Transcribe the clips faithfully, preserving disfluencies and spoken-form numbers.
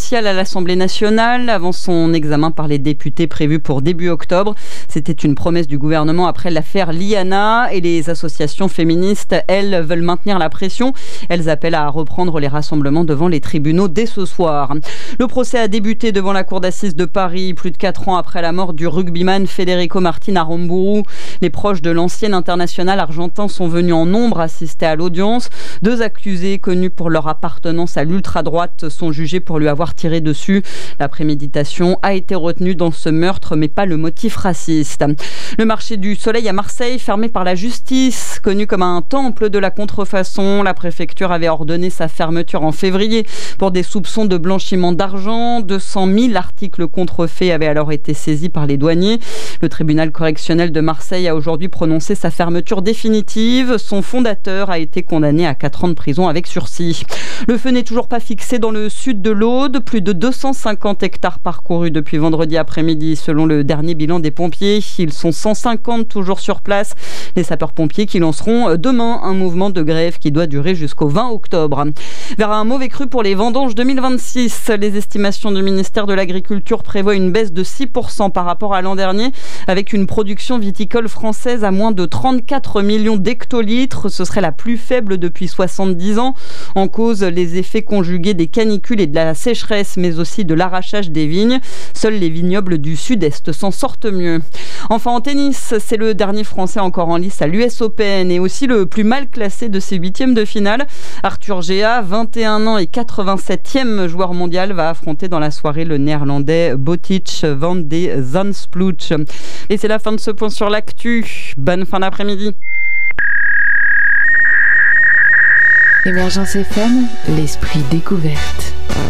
sociale à l'Assemblée nationale avant son examen par les députés prévu pour début octobre. C'était une promesse du gouvernement après l'affaire Liana et les associations féministes, elles, veulent maintenir la pression. Elles appellent à reprendre les rassemblements devant les tribunaux dès ce soir. Le procès a débuté devant la cour d'assises de Paris, plus de quatre ans après la mort du rugbyman Federico Martin Aramburu. Les proches de l'ancien international argentin sont venus en nombre assister à l'audience. Deux accusés connus pour leur appartenance à l'ultra-droite sont jugés pour lui avoir tiré dessus. La préméditation a été retenue dans ce meurtre, mais pas le motif raciste. Le marché du Soleil à Marseille, fermé par la justice, connu comme un temple de la contrefaçon. La préfecture avait ordonné sa fermeture en février pour des soupçons de blanchiment d'argent. deux cent mille articles contrefaits avaient alors été saisis par les douaniers. Le tribunal correctionnel de Marseille a aujourd'hui prononcé sa fermeture définitive. Son fondateur a été condamné à quatre ans de prison avec sursis. Le feu n'est toujours pas fixé dans le sud de l'Aude. Plus de deux cent cinquante hectares parcourus depuis vendredi après-midi selon le dernier bilan des pompiers. Ils sont cent cinquante toujours sur place. Les sapeurs-pompiers qui lanceront demain un mouvement de grève qui doit durer jusqu'au vingt octobre. Vers un mauvais cru pour les vendanges deux mille vingt-six, les estimations du ministère de l'Agriculture prévoient une baisse de six pour cent par rapport à l'an dernier, avec une production viticole française à moins de trente-quatre millions d'hectolitres. Ce serait la plus faible depuis soixante-dix ans. En cause, les effets conjugués des canicules et de la sécheresse, mais aussi de l'arrachage des vignes. Seuls les vignobles du sud-est s'en sortent mieux. Enfin, en tennis, c'est le dernier Français encore en lice à l'U S Open et aussi le plus mal classé de ses huitièmes de finale. Arthur Géa, vingt et un ans et quatre-vingt-septième joueur mondial, va affronter dans la soirée le néerlandais Botic van de Zandsploet. Et c'est la fin de ce point sur l'actu. Bonne fin d'après-midi. Émergence F M, l'esprit découverte.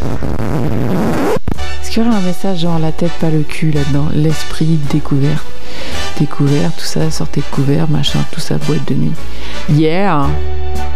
Est-ce qu'il y aurait un message genre la tête pas le cul là-dedans? L'esprit découverte. Découvert, tout ça, sortez de couvert, machin, tout ça, boîte de nuit. Yeah!